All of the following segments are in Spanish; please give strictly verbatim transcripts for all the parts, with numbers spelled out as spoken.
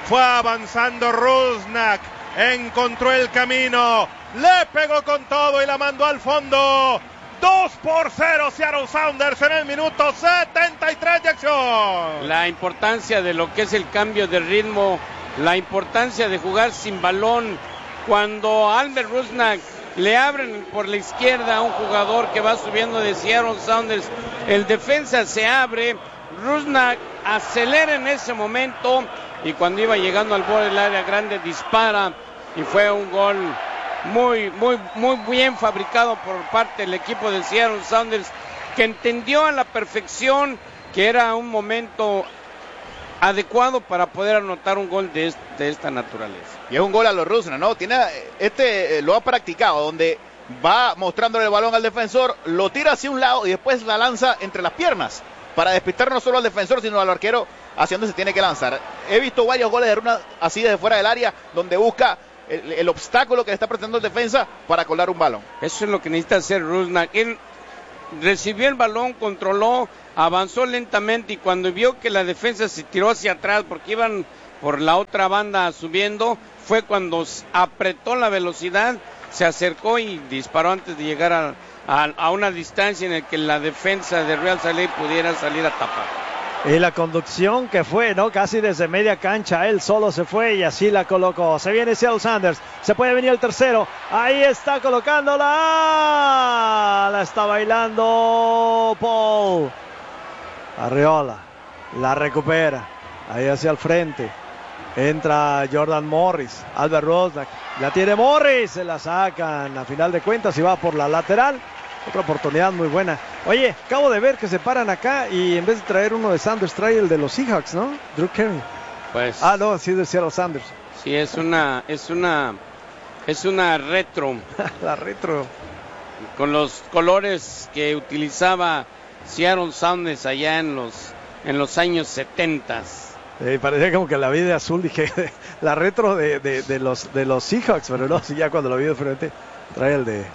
Fue avanzando Rusnak, encontró el camino, le pegó con todo y la mandó al fondo. dos por cero Seattle Sounders en el minuto setenta y tres de acción. La importancia de lo que es el cambio de ritmo, la importancia de jugar sin balón. Cuando Albert Rusnak le abren por la izquierda a un jugador que va subiendo de Seattle Sounders, el defensa se abre, Rusnak acelera en ese momento y cuando iba llegando al borde del área grande dispara y fue un gol muy, muy, muy bien fabricado por parte del equipo de Seattle Sounders, que entendió a la perfección que era un momento adecuado para poder anotar un gol de, este, de esta naturaleza. Y es un gol a los Rusnak, ¿no? Tiene, este eh, lo ha practicado, donde va mostrándole el balón al defensor, lo tira hacia un lado y después la lanza entre las piernas, para despistar no solo al defensor, sino al arquero hacia donde se tiene que lanzar. He visto varios goles de Rusnak así desde fuera del área, donde busca el, el obstáculo que le está presentando el defensa para colar un balón. Eso es lo que necesita hacer Rusnak. Él recibió el balón, controló, avanzó lentamente y cuando vio que la defensa se tiró hacia atrás porque iban por la otra banda subiendo, fue cuando apretó la velocidad, se acercó y disparó antes de llegar a, a, a una distancia en la que la defensa de Real Salt Lake pudiera salir a tapar. Y la conducción que fue, ¿no? Casi desde media cancha, él solo se fue y así la colocó. Se viene Seattle Sounders, se puede venir el tercero. Ahí está colocándola. La está bailando Paul. Arriola, la recupera. Ahí hacia el frente. Entra Jordan Morris, Albert Rusnak. La tiene Morris, se la sacan a final de cuentas y va por la lateral. Otra oportunidad muy buena. Oye, acabo de ver que se paran acá y en vez de traer uno de Sanders, trae el de los Seahawks, ¿no? Drew Carey. Pues. Ah, no, sí, de Seattle Sanders. Sí, es una, es una, es una retro. La retro. Con los colores que utilizaba Seattle Sounders allá en los, en los años setentas. Eh, parecía como que la vi de azul, dije, la retro de, de, de, los, de los Seahawks, pero no, sí, ya cuando lo vi de frente, trae el de...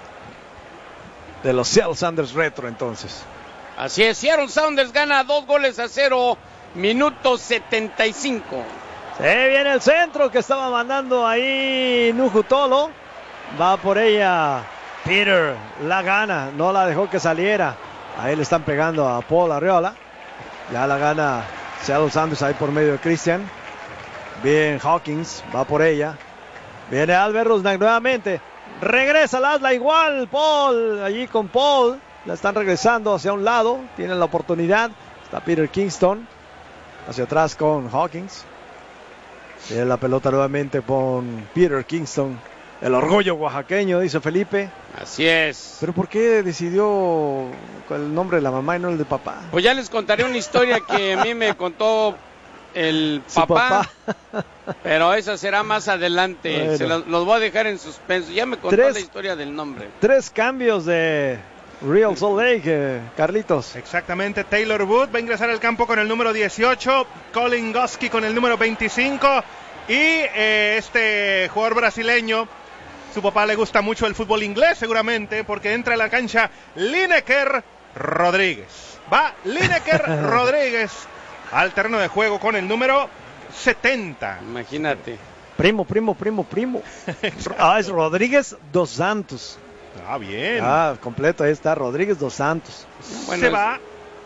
de los Seattle Sounders retro entonces. Así es, Seattle Sounders gana dos goles a cero, minuto setenta y cinco. Se viene el centro que estaba mandando ahí Nuhu Tolo. Va por ella Peter, la gana, no la dejó que saliera. Ahí le están pegando a Paul Arriola. Ya la gana Seattle Sounders ahí por medio de Christian. Bien Hawkins, va por ella. Viene Albert Rusnak nuevamente. Regresa Lasla igual, Paul, allí con Paul, la están regresando hacia un lado, tienen la oportunidad, está Peter Kingston, hacia atrás con Hawkins, tiene la pelota nuevamente con Peter Kingston, el orgullo oaxaqueño, dice Felipe. Así es. ¿Pero por qué decidió el nombre de la mamá y no el de papá? Pues ya les contaré una historia que a mí me contó el papá, papá, pero esa será más adelante. Bueno. Se los, los voy a dejar en suspenso. Ya me contó tres, la historia del nombre. Tres cambios de Real Salt Lake, eh, Carlitos. Exactamente, Taylor Wood va a ingresar al campo con el número dieciocho, Colin Goski con el número veinticinco y eh, este jugador brasileño, su papá le gusta mucho el fútbol inglés seguramente, porque entra a la cancha Lineker Rodríguez. Va Lineker Rodríguez al terreno de juego con el número setenta. Imagínate. Primo, primo, primo, primo. Ah, es Rodríguez dos Santos. Ah, bien. Ah, completo, ahí está, Rodríguez dos Santos. Bueno, se es... va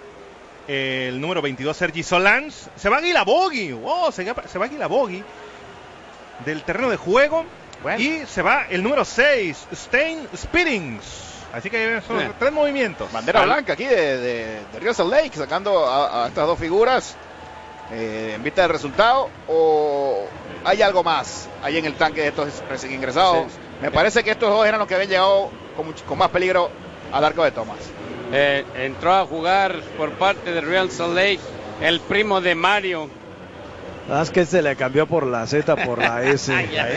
eh, el número veintidós, Sergi Solans. Se va Guilabogui. Oh, se, se va Guilabogui del terreno de juego. Bueno. Y se va el número seis, Stein Spittings. Así que son eh. tres movimientos. Bandera blanca aquí de, de, de Real Salt Lake, sacando a, a estas dos figuras eh, en vista del resultado. ¿O hay algo más ahí en el tanque de estos recién ingresados? Sí. Me parece que estos dos eran los que habían llegado con, mucho, con más peligro al arco de Thomas. Eh, entró a jugar por parte de Real Salt Lake el primo de Mario. Es que se le cambió por la Z, por la S. Ya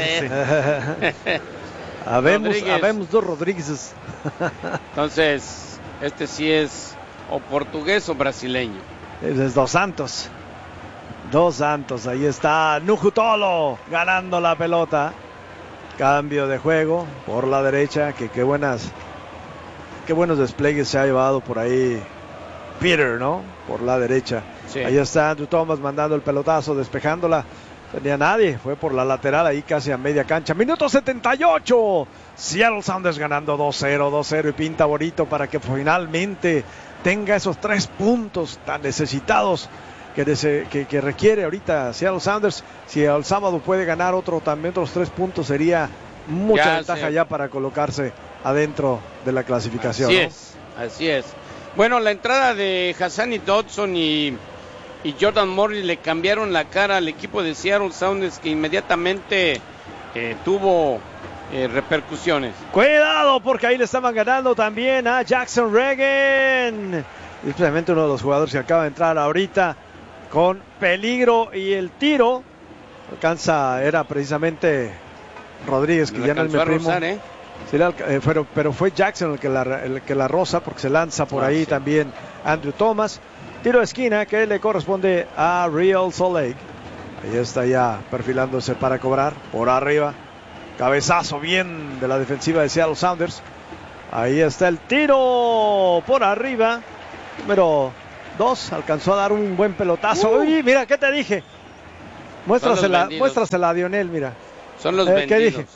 S. Habemos, habemos dos Rodríguezes. Entonces, este sí es o portugués o brasileño. Es Dos Santos. Dos Santos, ahí está Nuhu Tolo ganando la pelota. Cambio de juego por la derecha, que qué buenas, qué buenos despliegues se ha llevado por ahí Peter, ¿no? Por la derecha. Sí. Ahí está Andrew Thomas mandando el pelotazo, despejándola. tenía nadie, fue por la lateral ahí casi a media cancha. Minuto setenta y ocho, Seattle Sounders ganando dos cero, dos cero y pinta bonito para que finalmente tenga esos tres puntos tan necesitados que, dese, que, que requiere ahorita Seattle Sounders. Si el sábado puede ganar otro también otros tres puntos, sería mucha ya ventaja sé. ya para colocarse adentro de la clasificación. Así ¿no? es, así es. Bueno, la entrada de Hassani Dodson y, y Jordan Morris le cambiaron la cara al equipo de Seattle Sounders, que inmediatamente eh, tuvo eh, repercusiones. Cuidado, porque ahí le estaban ganando también a Jackson Reagan. Y precisamente uno de los jugadores que acaba de entrar ahorita con peligro, y el tiro alcanza, era precisamente Rodríguez, que Le ya no es mi alcanzó a primo. rozar, ¿eh? Sí, la- eh, pero, pero fue Jackson el que la, el que la roza, porque se lanza por Ah, ahí sí. también Andrew Thomas. Tiro de esquina que le corresponde a Real Salt Lake. Ahí está ya perfilándose para cobrar por arriba. Cabezazo bien de la defensiva de Seattle Sounders. Ahí está el tiro por arriba. Número dos, alcanzó a dar un buen pelotazo. Uh. Uy, mira, ¿qué te dije? Muéstrasela, vendidos. muéstrasela a Dionel, mira. Son los Eh, ¿qué vendidos. dije?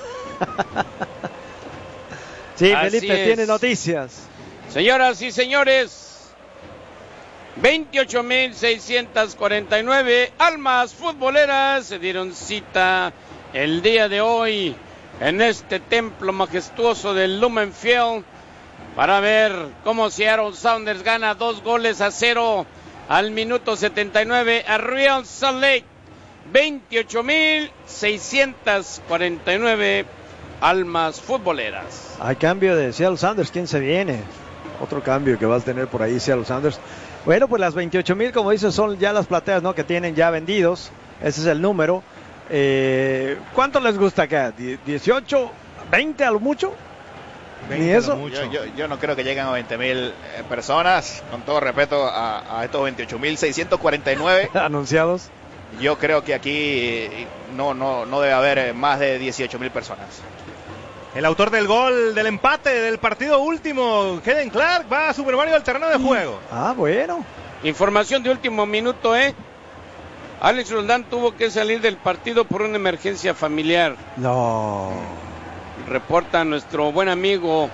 Sí, Así Felipe es. tiene noticias. Señoras y señores, veintiocho mil seiscientos cuarenta y nueve almas futboleras se dieron cita el día de hoy en este templo majestuoso del Lumen Field para ver cómo Seattle Sounders gana dos goles a cero al minuto setenta y nueve a Real Salt Lake. veintiocho mil seiscientos cuarenta y nueve almas futboleras. Hay cambio de Seattle Sounders, ¿quién se viene? Otro cambio que va a tener por ahí Seattle Sounders. Bueno, pues las veintiocho mil, como dices, son ya las plateas, ¿no? Que tienen ya vendidos. Ese es el número. Eh, ¿Cuánto les gusta acá? ¿dieciocho? ¿veinte a lo mucho? veinte Ni a lo eso. mucho. Yo, yo, yo no creo que lleguen a veinte mil eh, personas, con todo respeto a, a estos veintiocho mil seiscientos cuarenta y nueve. Anunciados. Yo creo que aquí eh, no, no, no debe haber eh, más de dieciocho mil personas. El autor del gol del empate del partido último, Kevin Clark, va a Super Mario al terreno de juego. Ah, bueno. Información de último minuto, ¿eh? Alex Roldán tuvo que salir del partido por una emergencia familiar. No. Reporta nuestro buen amigo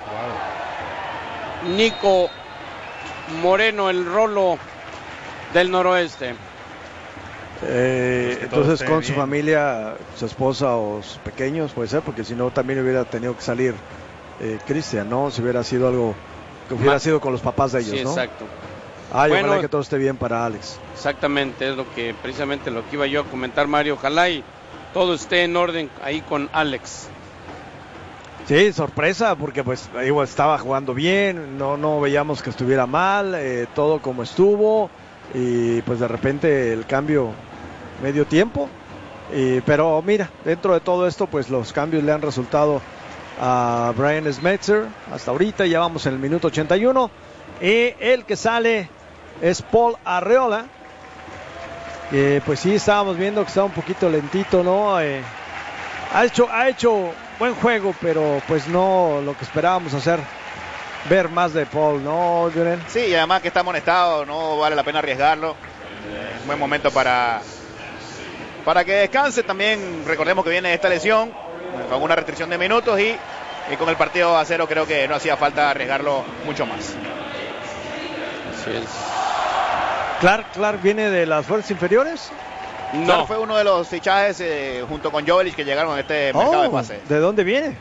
Nico Moreno, el Rolo del Noroeste. Eh, Pues que todo entonces esté con su bien. familia, su esposa o sus pequeños, puede ser, porque si no también hubiera tenido que salir eh, Cristian, ¿no? Si hubiera sido algo que hubiera Ma- sido con los papás de ellos, Sí, ¿no? exacto. Ay, Bueno. ojalá que todo esté bien para Alex. Exactamente, es lo que precisamente lo que iba yo a comentar, Mario. Ojalá y todo esté en orden ahí con Alex. Sí, sorpresa, porque pues igual estaba jugando bien, no, no veíamos que estuviera mal, eh, todo como estuvo, y pues de repente el cambio medio tiempo, y, pero mira, dentro de todo esto pues los cambios le han resultado a Brian Smetzer hasta ahorita, ya vamos en el minuto ochenta y uno, y el que sale es Paul Arreola, que pues sí estábamos viendo que estaba un poquito lentito, ¿no? Eh, ha hecho, ha hecho buen juego, pero pues no lo que esperábamos hacer, ver más de Paul, ¿no, Lionel? Sí, y además que está amonestado, no vale la pena arriesgarlo. Eh, un buen momento para, para que descanse. También recordemos que viene esta lesión, eh, con una restricción de minutos, y, y con el partido a cero creo que no hacía falta arriesgarlo mucho más. Así es. Clark, Clark viene de las fuerzas inferiores. Claro, No, fue uno de los fichajes eh, junto con Jovelich que llegaron a este mercado de Oh, pases. ¿de dónde viene?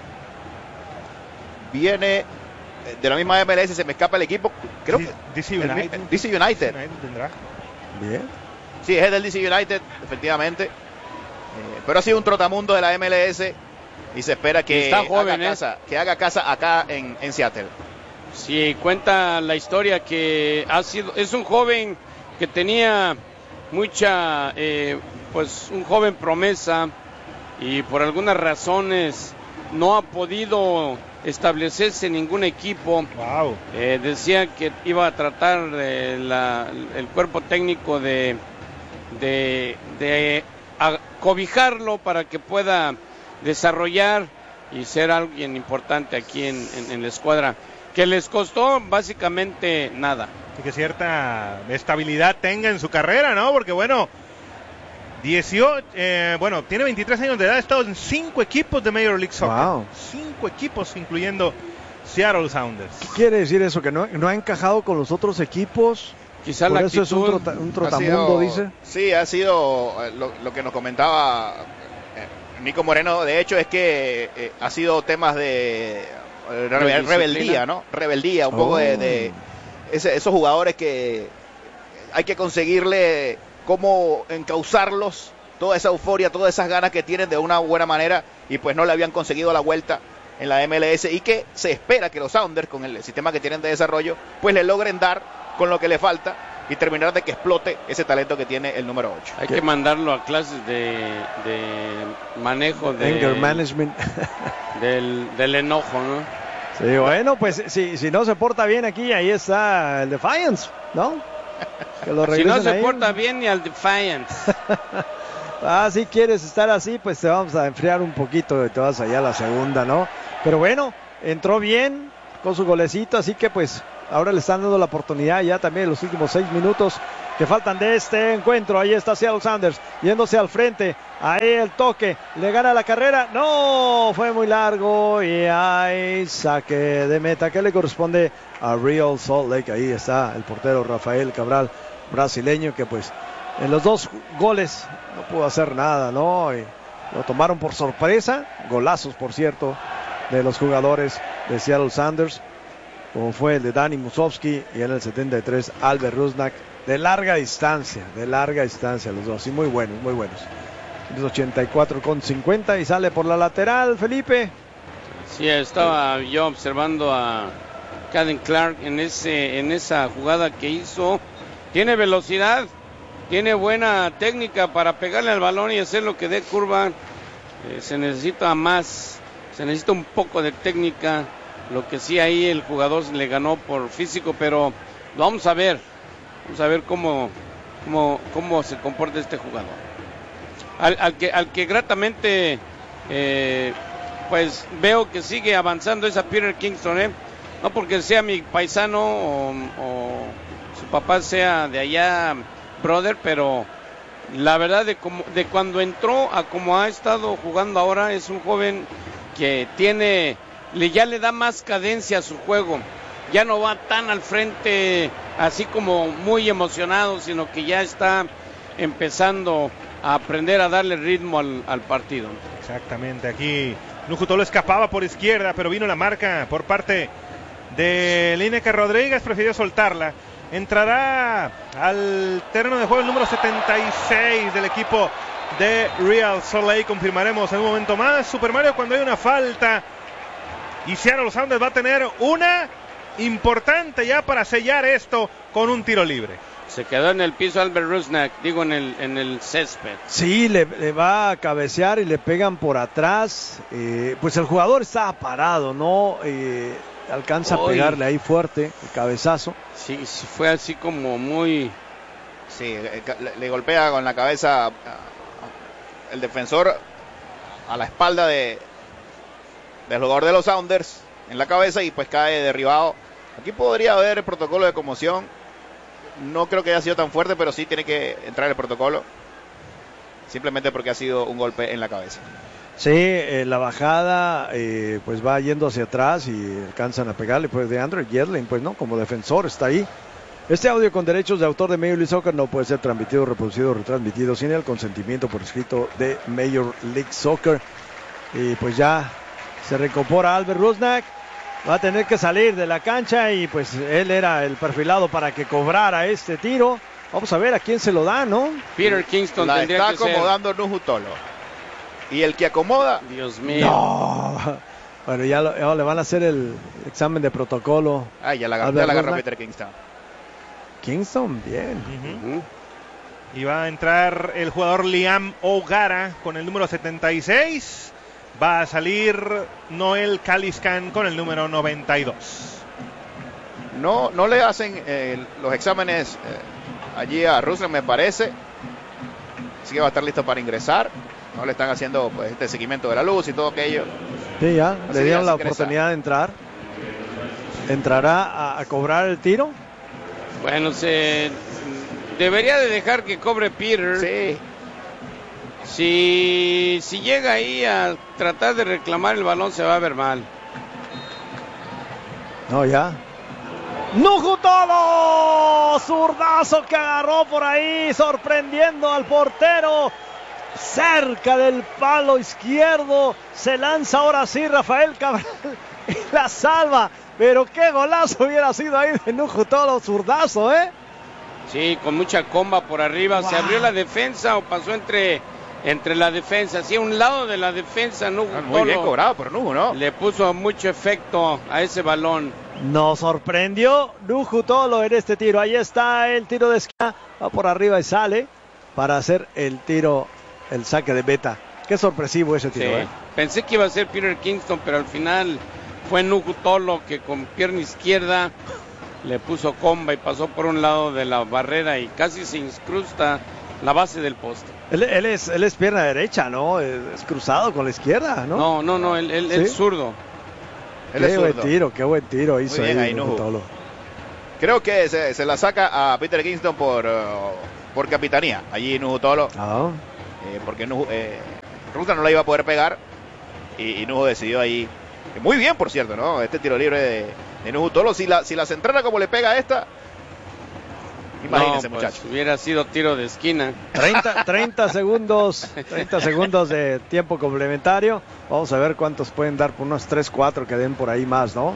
Viene eh, de la misma M L S, se me escapa el equipo. Creo D- que D C el mi- United. D C United. United tendrá. Bien. Sí, es del D C United, efectivamente. Eh, pero ha sido un trotamundo de la M L S y se espera Y que, está joven, haga, ¿eh? casa, que haga casa acá en, en Seattle. sí, cuenta la historia que ha sido, es un joven que tenía mucha, eh, pues un joven promesa, y por algunas razones no ha podido establecerse en ningún equipo. Wow. Eh, decía que iba a tratar eh, la- el cuerpo técnico de, de, de a- cobijarlo para que pueda desarrollar y ser alguien importante aquí en, en- en la escuadra, que les costó básicamente nada. Y que cierta estabilidad tenga en su carrera, ¿no? Porque bueno, dieciocho, eh, bueno, tiene veintitrés años de edad, ha estado en cinco equipos de Major League Soccer. Wow. Cinco equipos, incluyendo Seattle Sounders. ¿Qué quiere decir eso? ¿Que no, no ha encajado con los otros equipos? Quizá Por la eso es un, actitud trota, un Ha trotamundo, sido- dice. Sí, ha sido eh, lo, lo que nos comentaba eh, Nico Moreno. De hecho, es que eh, ha sido temas de eh, rebe- disciplina. rebeldía, ¿no? Rebeldía, un poco Oh. de, de ese- esos jugadores que hay que conseguirle cómo encauzarlos, toda esa euforia, todas esas ganas que tienen de una buena manera, y pues no le habían conseguido la vuelta en la M L S, y que se espera que los Sounders, con el sistema que tienen de desarrollo, pues le logren dar con lo que le falta y terminar de que explote ese talento que tiene el número ocho. Hay ¿Qué? que mandarlo a clases de, de manejo de, Anger management. del, del enojo, ¿no? Sí, bueno, pues si, si no se porta bien aquí, ahí está el Defiance, ¿no? Que lo Si no regresen se ahí. porta bien ni al Defiance. Ah, si quieres estar así, pues te vamos a enfriar un poquito y te vas allá a la segunda, ¿no? Pero bueno, entró bien con su golecito, así que pues ahora le están dando la oportunidad ya también en los últimos seis minutos que faltan de este encuentro. Ahí está Seattle Sounders yéndose al frente, ahí el toque, le gana la carrera, no, fue muy largo y hay saque de meta que le corresponde a Real Salt Lake. Ahí está el portero Rafael Cabral, brasileño, que pues en los dos goles no pudo hacer nada, ¿no? Y lo tomaron por sorpresa, golazos por cierto de los jugadores de Seattle Sounders, como fue el de Danny Musovski y en el setenta y tres Albert Rusnak, de larga distancia, de larga distancia los dos, y muy buenos, muy buenos. ochenta y cuatro con cincuenta y sale por la lateral, Felipe. Sí, estaba yo observando a Caden Clark en ese en esa jugada que hizo. Tiene velocidad, tiene buena técnica para pegarle al balón y hacer lo que dé curva. Eh, se necesita más, se necesita un poco de técnica. Lo que sí ahí el jugador le ganó por físico, pero vamos a ver, vamos a ver cómo, cómo, cómo se comporta este jugador. Al, al que, al que gratamente, eh, pues veo que sigue avanzando es a Peter Kingston, ¿eh? No porque sea mi paisano o, o su papá sea de allá, brother, pero la verdad de, como, de cuando entró a como ha estado jugando ahora, es un joven que tiene, le, ya le da más cadencia a su juego, ya no va tan al frente así como muy emocionado, sino que ya está empezando a aprender a darle ritmo al, al partido. Exactamente, aquí Nujutolo escapaba por izquierda, pero vino la marca por parte de Lineker Rodríguez, prefirió soltarla. Entrará al terreno de juego el número setenta y seis del equipo de Real Salt Lake. Confirmaremos en un momento más, Super Mario, cuando hay una falta. Y Seattle Sounders va a tener una importante ya para sellar esto con un tiro libre. Se quedó en el piso Albert Rusnak, digo en el, en el césped. Sí, le, le va a cabecear y le pegan por atrás. Eh, pues el jugador estaba parado, ¿no? Eh, alcanza Uy. a pegarle ahí fuerte el cabezazo. Sí, sí, fue así como muy... Sí, le, le golpea con la cabeza a- el defensor a la espalda de del jugador de los Sounders en la cabeza y pues cae derribado. Aquí podría haber el protocolo de conmoción. No creo que haya sido tan fuerte, pero sí tiene que entrar el protocolo. Simplemente porque ha sido un golpe en la cabeza. Sí, eh, la bajada eh, pues va yendo hacia atrás y alcanzan a pegarle, pues de Andrew Yedlin, pues no, como defensor está ahí. Este audio con derechos de autor de Major League Soccer no puede ser transmitido, reproducido o retransmitido sin el consentimiento por escrito de Major League Soccer. Y pues ya se recupera Albert Rusnak, va a tener que salir de la cancha y pues él era el perfilado para que cobrara este tiro. Vamos a ver a quién se lo da, ¿no? Peter Kingston La tendría está que ser... acomodando Nujutolo. Y el que acomoda, Dios mío. No. Bueno, ya, lo- ya le van a hacer el examen de protocolo. ay, ya la, agarró- Albert ya la agarró Rusnak. Peter Kingston. Kingston, bien. Ujú. Ujú. Y va a entrar el jugador Liam O'Gara con el número setenta y seis. Va a salir Noel Caliscan con el número noventa y dos. No, no le hacen eh, los exámenes eh, allí a Russell, me parece. Así que va a estar listo para ingresar. No le están haciendo pues este seguimiento de la luz y todo aquello. Sí, ya, Así le dieron ya la se ingresa. oportunidad de entrar. ¿Entrará a, a cobrar el tiro? Bueno, se debería de dejar que cobre Peter. Sí, Si, si llega ahí a tratar de reclamar el balón, se va a ver mal. No, ya. Nuhu Tolo, zurdazo que agarró por ahí, sorprendiendo al portero. Cerca del palo izquierdo, se lanza ahora sí Rafael Cabral y la salva. Pero qué golazo hubiera sido ahí de Nuhu Tolo, zurdazo, ¿eh? Sí, con mucha comba por arriba. Wow. Se abrió la defensa o pasó entre, entre la defensa. Sí, a un lado de la defensa, Nuhu ah, Muy Tolo bien cobrado por Nuhu, ¿no? Le puso mucho efecto a ese balón. Nos sorprendió Nuhu Tolo en este tiro. Ahí está el tiro de esquina. Va por arriba y sale para hacer el tiro, el saque de meta. Qué sorpresivo ese tiro, sí. ¿eh? Pensé que iba a ser Peter Kingston, pero al final fue Nuhu Tolo que con pierna izquierda le puso comba y pasó por un lado de la barrera y casi se incrusta la base del poste. Él, él, es, él es pierna derecha, ¿no? Es cruzado con la izquierda, ¿no? No, no, no, él, él ¿sí? es zurdo. Él qué es buen tiro, qué buen tiro hizo. Muy bien ahí, ahí Nuhu Tolo. Creo que se, se la saca a Peter Kingston por, uh, por capitanía. Allí Nuhu Tolo. Ah. Eh, porque Nuhu, eh, Ruta no la iba a poder pegar. Y, y Nuhu decidió ahí. Muy bien, por cierto, ¿no? Este tiro libre de, de Nuhu Tolo. Si la, si la centrara como le pega a esta. Imagínense, no, pues, muchachos. Hubiera sido tiro de esquina. treinta, treinta segundos, treinta segundos de tiempo complementario. Vamos a ver cuántos pueden dar por unos tres, cuatro que den por ahí más, ¿no?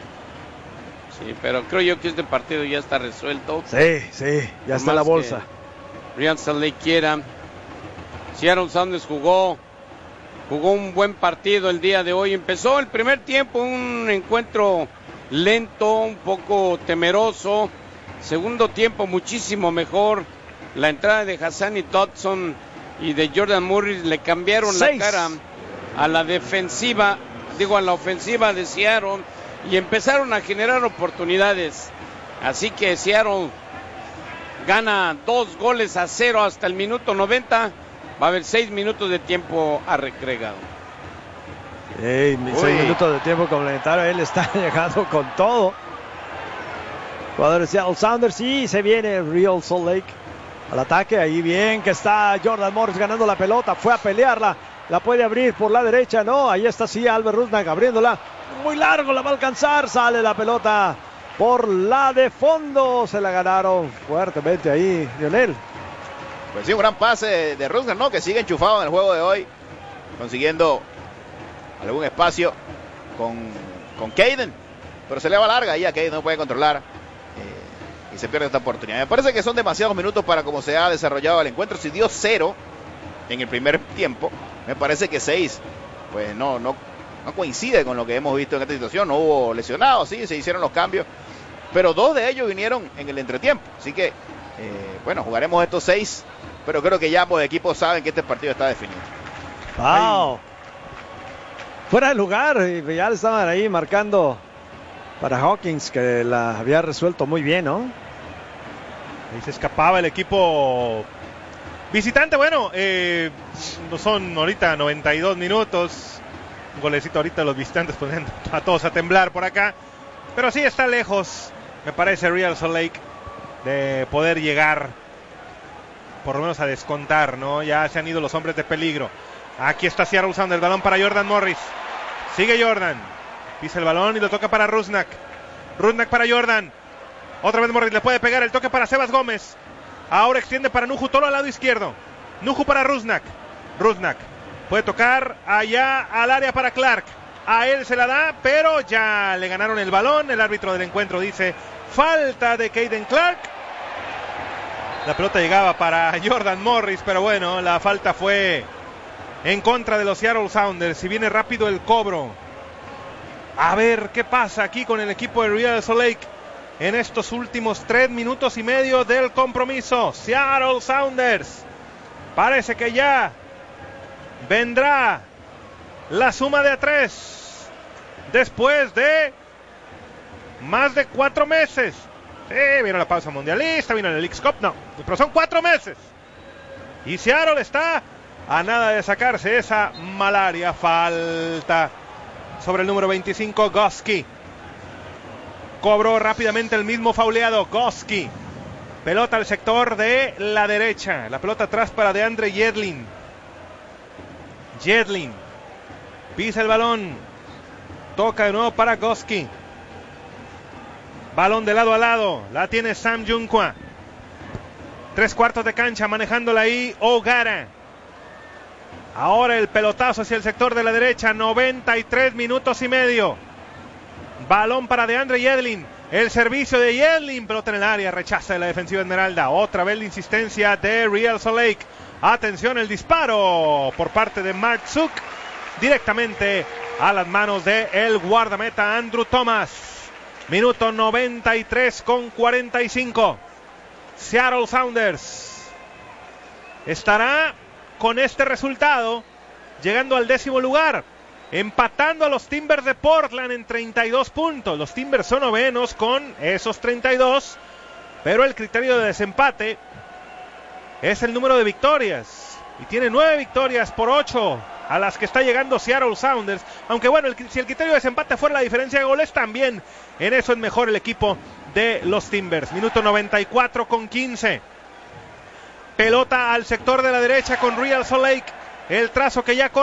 Sí, pero creo yo que este partido ya está resuelto. Sí, sí, ya está la bolsa. Real Salt Lake quiera. Seattle Sounders jugó, jugó un buen partido el día de hoy. Empezó el primer tiempo, un encuentro lento, un poco temeroso. Segundo tiempo muchísimo mejor. La entrada de Hassani Dodson y de Jordan Morris le cambiaron Seis. la cara a la defensiva, digo a la ofensiva de Seattle, y empezaron a generar oportunidades. Así que Seattle gana dos goles a cero hasta el minuto noventa. Va a haber seis minutos de tiempo arreglado. Hey, seis minutos de tiempo complementario. Él está llegando con todo. Jugadores de Seattle Sounders, sí, se viene Real Salt Lake al ataque. Ahí bien que está Jordan Morris ganando la pelota. Fue a pelearla. La puede abrir por la derecha. No, ahí está sí Albert Rusnak abriéndola. Muy largo, la va a alcanzar. Sale la pelota por la de fondo. Se la ganaron fuertemente ahí, Lionel. Pues sí, un gran pase de, de Rusnak, ¿no? Que sigue enchufado en el juego de hoy. Consiguiendo algún espacio con, con Caden. Pero se le va larga ahí a Caden, no puede controlar. Y se pierde esta oportunidad. Me parece que son demasiados minutos para como se ha desarrollado el encuentro. Si dio cero en el primer tiempo, me parece que seis, pues no, no, no coincide con lo que hemos visto en esta situación. No hubo lesionados, sí, se hicieron los cambios, pero dos de ellos vinieron en el entretiempo. Así que, eh, bueno, jugaremos estos seis, pero creo que ya ambos equipos saben que este partido está definido. ¡Wow! Ay. Fuera de lugar, y ya le estaban ahí marcando para Hawkins, que la había resuelto muy bien, ¿no? Ahí se escapaba el equipo visitante. Bueno, eh, no son ahorita noventa y dos minutos. Un golecito ahorita los visitantes poniendo a todos a temblar por acá. Pero sí está lejos, me parece, Real Salt Lake de poder llegar por lo menos a descontar, ¿no? Ya se han ido los hombres de peligro. Aquí está Seattle Sounders, el balón para Jordan Morris. Sigue Jordan. Pisa el balón y lo toca para Rusnak. Rusnak para Jordan. Otra vez Morris le puede pegar, el toque para Sebas Gómez. Ahora extiende para Nuhu Tolo al lado izquierdo. Nuhu para Rusnak. Rusnak puede tocar allá al área para Clark. A él se la da, pero ya le ganaron el balón. El árbitro del encuentro dice falta de Caden Clark. La pelota llegaba para Jordan Morris, pero bueno, la falta fue en contra de los Seattle Sounders. Si viene rápido el cobro. A ver qué pasa aquí con el equipo de Real Salt Lake en estos últimos tres minutos y medio del compromiso. Seattle Sounders. Parece que ya vendrá la suma de a tres después de más de cuatro meses. Sí, vino la pausa mundialista, vino el Leagues Cup, no, pero son cuatro meses. Y Seattle está a nada de sacarse esa malaria. Falta sobre el número veinticinco, Goski. Cobró rápidamente el mismo fauleado, Goski. Pelota al sector de la derecha. La pelota atrás para DeAndre Yedlin. Yedlin pisa el balón, toca de nuevo para Gosky. Balón de lado a lado, la tiene Sam Junkwa. Tres cuartos de cancha manejándola ahí O'Gara. Ahora el pelotazo hacia el sector de la derecha, noventa y tres minutos y medio. Balón para DeAndre Yedlin. El servicio de Yedlin, pelota en el área, rechaza de la defensiva Esmeralda. Otra vez la insistencia de Real Salt Lake. Atención, el disparo por parte de Mark Zook, directamente a las manos de el guardameta Andrew Thomas. Minuto noventa y tres con cuarenta y cinco. Seattle Sounders estará con este resultado llegando al décimo lugar, empatando a los Timbers de Portland en treinta y dos puntos. Los Timbers son novenos con esos treinta y dos, pero el criterio de desempate es el número de victorias, y tiene nueve victorias por ocho a las que está llegando Seattle Sounders. Aunque bueno, el, si el criterio de desempate fuera la diferencia de goles, también en eso es mejor el equipo de los Timbers. Minuto noventa y cuatro con quince. Pelota al sector de la derecha con Real Salt Lake. El trazo que ya corre